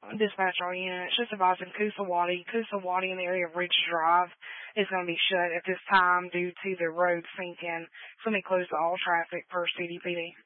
Dispatch all units. Just advising Kusawati in the area of Ridge Drive is going to be shut at this time due to the road sinking. It's going to be closed to all traffic per CDPD.